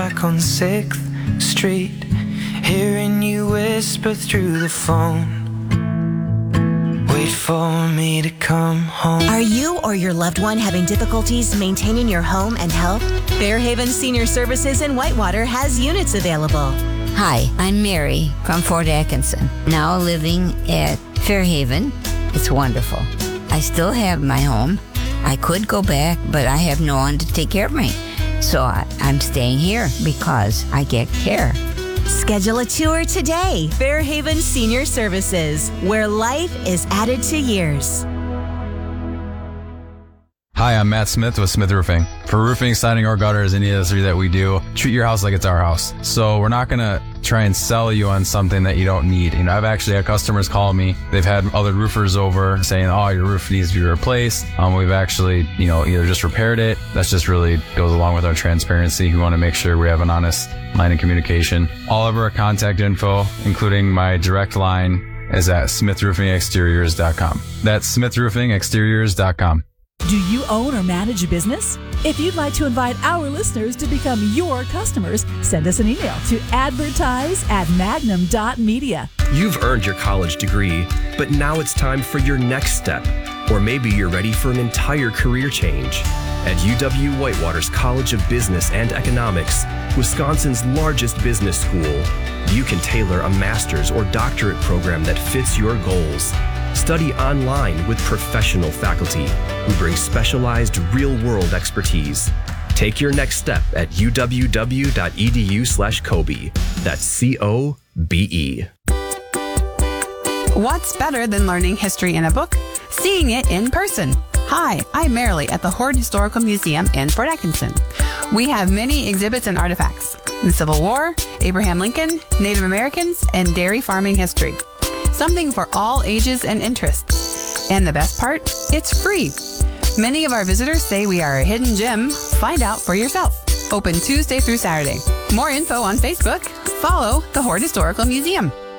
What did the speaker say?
Back on 6th Street, hearing you whisper through the phone. Wait for me to come home. Are you or your loved one having difficulties maintaining your home and health? Fairhaven Senior Services in Whitewater has units available. Hi, I'm Mary from Fort Atkinson, now living at Fairhaven. It's wonderful. I still have my home. I could go back, but I have no one to take care of me. So I'm staying here because I get care. Schedule a tour today. Fairhaven Senior Services, where life is added to years. Hi, I'm Matt Smith with Smith Roofing. For roofing, siding, or gutters, any of the three that we do, treat your house like it's our house. So we're not going to try and sell you on something that you don't need. You know, I've actually had customers call me. They've had other roofers over saying, oh, your roof needs to be replaced. We've actually, either just repaired it. That's just really goes along with our transparency. We want to make sure we have an honest line of communication. All of our contact info, including my direct line, is at smithroofingexteriors.com. That's smithroofingexteriors.com. Do you own or manage a business? If you'd like to invite our listeners to become your customers, send us an email to advertise@magnum.media. You've earned your college degree, but now it's time for your next step. Or maybe you're ready for an entire career change. At UW-Whitewater's College of Business and Economics, Wisconsin's largest business school, you can tailor a master's or doctorate program that fits your goals. Study online with professional faculty who bring specialized real-world expertise. Take your next step at uww.edu/Kobe. That's COBE. What's better than learning history in a book? Seeing it in person. Hi, I'm Marilee at the Hoard Historical Museum in Fort Atkinson. We have many exhibits and artifacts: the Civil War, Abraham Lincoln, Native Americans, and dairy farming history. Something for all ages and interests. And the best part? It's free. Many of our visitors say we are a hidden gem. Find out for yourself. Open Tuesday through Saturday. More info on Facebook. Follow the Hoard Historical Museum.